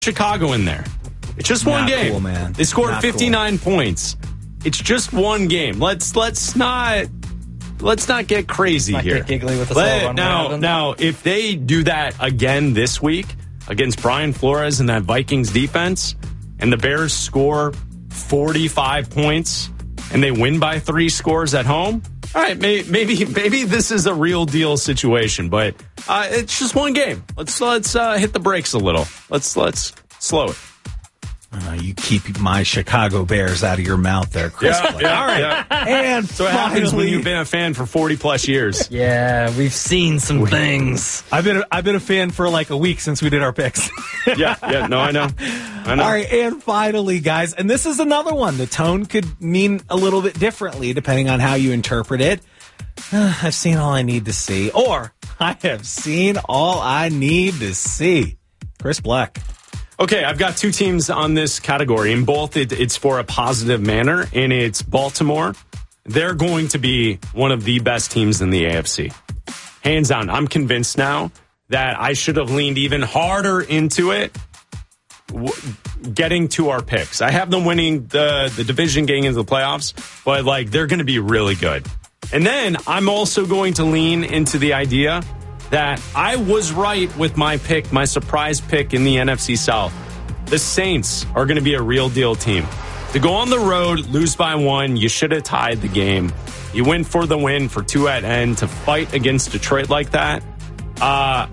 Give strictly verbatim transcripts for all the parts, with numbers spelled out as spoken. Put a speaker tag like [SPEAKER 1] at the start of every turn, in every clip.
[SPEAKER 1] Chicago in there. It's just one
[SPEAKER 2] Not
[SPEAKER 1] game.
[SPEAKER 2] cool, man.
[SPEAKER 1] They scored
[SPEAKER 2] Not
[SPEAKER 1] fifty-nine cool. points. It's just one game. Let's let's not let's not get crazy
[SPEAKER 3] not
[SPEAKER 1] here.
[SPEAKER 3] Get giggly with the
[SPEAKER 1] Let,
[SPEAKER 3] run
[SPEAKER 1] now, now, if they do that again this week against Brian Flores and that Vikings defense, and the Bears score forty-five points and they win by three scores at home, all right, may, maybe maybe this is a real deal situation. But uh, it's just one game. Let's let's uh, hit the brakes a little. Let's let's slow it.
[SPEAKER 2] Uh, you keep my Chicago Bears out of your mouth there, Chris.
[SPEAKER 1] Yeah, yeah, all right. Yeah.
[SPEAKER 2] And
[SPEAKER 1] so what
[SPEAKER 2] finally,
[SPEAKER 1] happens when you've been a fan for forty plus years?
[SPEAKER 3] Yeah, we've seen some things.
[SPEAKER 2] I've been a, I've been a fan for like a week since we did our picks.
[SPEAKER 1] yeah, yeah, no, I know. I know.
[SPEAKER 2] All right, and finally, guys, and this is another one. The tone could mean a little bit differently depending on how you interpret it. Uh, I've seen all I need to see, or I have seen all I need to see. Chris Black.
[SPEAKER 1] Okay, I've got two teams on this category, and both it, it's for a positive manner, and it's Baltimore. They're going to be one of the best teams in the A F C. Hands down, I'm convinced now that I should have leaned even harder into it, w- getting to our picks. I have them winning the, the division, getting into the playoffs, but like they're going to be really good. And then I'm also going to lean into the idea that I was right with my pick, my surprise pick in the N F C South. The Saints are going to be a real deal team. To go on the road, lose by one, you should have tied the game. You win for the win for two at end. To fight against Detroit like that, uh,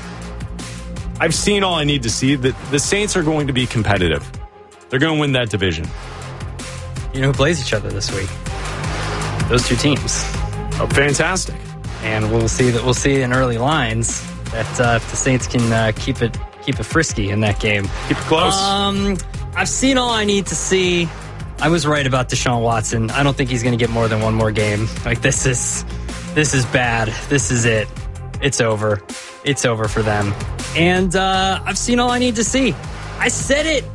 [SPEAKER 1] I've seen all I need to see. The, the Saints are going to be competitive. They're going to win that division.
[SPEAKER 3] You know who plays each other this week? Those two teams.
[SPEAKER 1] Oh, fantastic.
[SPEAKER 3] And we'll see that we'll see in early lines that uh, if the Saints can uh, keep it keep it frisky in that game,
[SPEAKER 1] keep it close.
[SPEAKER 3] Um, I've seen all I need to see. I was right about Deshaun Watson. I don't think he's going to get more than one more game. Like this is this is bad. This is it. It's over. It's over for them. And uh, I've seen all I need to see. I said it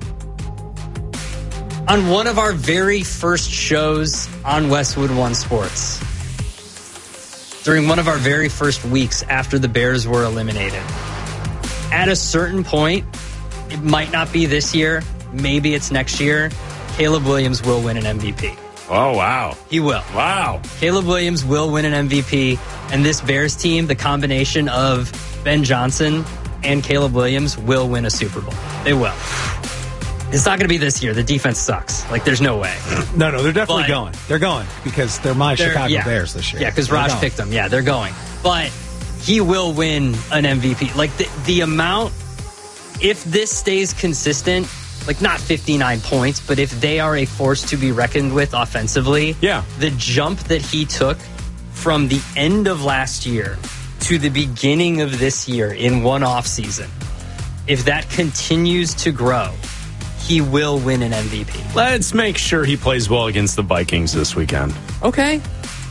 [SPEAKER 3] on one of our very first shows on Westwood One Sports. During one of our very first weeks after the Bears were eliminated. At a certain point, it might not be this year, maybe it's next year, Caleb Williams will win an M V P.
[SPEAKER 1] Oh, wow.
[SPEAKER 3] He will.
[SPEAKER 1] Wow.
[SPEAKER 3] Caleb Williams will win an M V P, and this Bears team, the combination of Ben Johnson and Caleb Williams, will win a Super Bowl. They will. It's not going to be this year. The defense sucks. Like, there's no way.
[SPEAKER 2] No, no, they're definitely
[SPEAKER 3] But,
[SPEAKER 2] going. They're going because they're my
[SPEAKER 3] they're,
[SPEAKER 2] Chicago
[SPEAKER 3] yeah.
[SPEAKER 2] Bears this year.
[SPEAKER 3] Yeah, because
[SPEAKER 2] They're
[SPEAKER 3] Raj
[SPEAKER 2] going.
[SPEAKER 3] picked them. Yeah, they're going. But he will win an M V P. Like, the, the amount, if this stays consistent, like not fifty-nine points, but if they are a force to be reckoned with offensively,
[SPEAKER 1] yeah,
[SPEAKER 3] the jump that he took from the end of last year to the beginning of this year in one offseason, if that continues to grow, he will win an M V P.
[SPEAKER 1] Let's make sure he plays well against the Vikings this weekend.
[SPEAKER 3] Okay.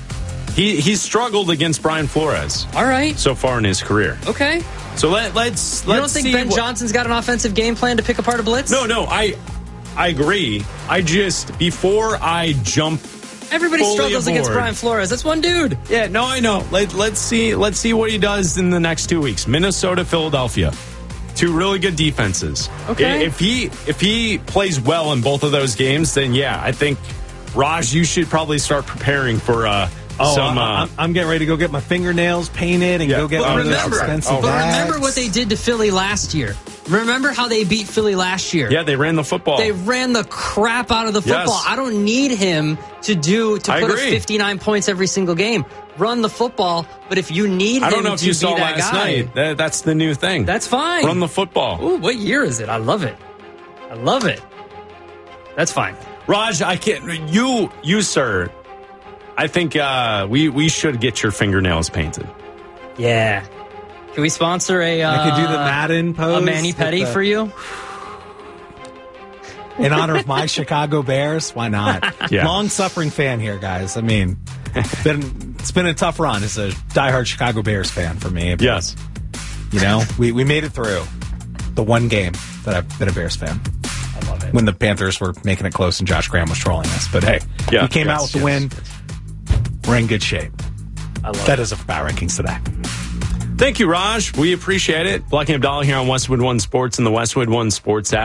[SPEAKER 1] He he's struggled against Brian Flores.
[SPEAKER 3] All right.
[SPEAKER 1] So far in his career.
[SPEAKER 3] Okay.
[SPEAKER 1] So let, let's
[SPEAKER 3] You
[SPEAKER 1] let's
[SPEAKER 3] don't think
[SPEAKER 1] see
[SPEAKER 3] Ben
[SPEAKER 1] what,
[SPEAKER 3] Johnson's got an offensive game plan to pick apart a blitz?
[SPEAKER 1] No, no, I I agree. I just before I jump
[SPEAKER 3] Everybody
[SPEAKER 1] fully
[SPEAKER 3] struggles
[SPEAKER 1] aboard,
[SPEAKER 3] against Brian Flores. That's one dude.
[SPEAKER 1] Yeah, no, I know. Let, let's see let's see what he does in the next two weeks. Minnesota, Philadelphia. Two really good defenses.
[SPEAKER 3] Okay.
[SPEAKER 1] If he if he plays well in both of those games, then yeah, I think Raj, you should probably start preparing for uh,
[SPEAKER 2] oh,
[SPEAKER 1] some. Uh,
[SPEAKER 2] I'm, I'm getting ready to go get my fingernails painted and
[SPEAKER 1] yeah.
[SPEAKER 2] go get
[SPEAKER 3] But
[SPEAKER 2] one of those
[SPEAKER 3] remember,
[SPEAKER 2] expensive
[SPEAKER 1] oh,
[SPEAKER 3] but
[SPEAKER 2] bags.
[SPEAKER 3] remember what they did to Philly last year. Remember how they beat Philly last year.
[SPEAKER 1] Yeah, they ran the football.
[SPEAKER 3] They ran the crap out of the football.
[SPEAKER 1] Yes.
[SPEAKER 3] I don't need him to do to
[SPEAKER 1] I
[SPEAKER 3] put up
[SPEAKER 1] agree.
[SPEAKER 3] fifty-nine points every single game. Run the football, but if you need
[SPEAKER 1] I
[SPEAKER 3] him
[SPEAKER 1] don't know if
[SPEAKER 3] to
[SPEAKER 1] you
[SPEAKER 3] be
[SPEAKER 1] saw
[SPEAKER 3] that
[SPEAKER 1] last
[SPEAKER 3] guy,
[SPEAKER 1] night. That, that's the new thing.
[SPEAKER 3] that's fine.
[SPEAKER 1] Run the football.
[SPEAKER 3] Ooh, what year is it? I love it. I love it. That's fine.
[SPEAKER 1] Raj, I can't. You, you, sir. I think uh, we we should get your fingernails painted.
[SPEAKER 3] Yeah. Can we sponsor a? Uh,
[SPEAKER 2] I could do the Madden pose.
[SPEAKER 3] a mani
[SPEAKER 2] with
[SPEAKER 3] petty
[SPEAKER 2] the-
[SPEAKER 3] for you.
[SPEAKER 2] In honor of my Chicago Bears, why not?
[SPEAKER 1] Yeah.
[SPEAKER 2] Long-suffering fan here, guys. I mean, it's been, it's been a tough run as a diehard Chicago Bears fan for me. But,
[SPEAKER 1] Yes.
[SPEAKER 2] you know, we, we made it through the one game that I've been a Bears fan.
[SPEAKER 3] I love it.
[SPEAKER 2] When the Panthers were making it close and Josh Graham was trolling us. But hey,
[SPEAKER 1] Yeah,
[SPEAKER 2] we came
[SPEAKER 1] yes,
[SPEAKER 2] out with the
[SPEAKER 1] yes,
[SPEAKER 2] win. We're in good shape.
[SPEAKER 3] I love
[SPEAKER 2] That
[SPEAKER 3] it.
[SPEAKER 2] is it for Power Rankings today.
[SPEAKER 1] Thank you, Raj. We appreciate it. Blocking Abdallah here on Westwood One Sports and the Westwood One Sports app.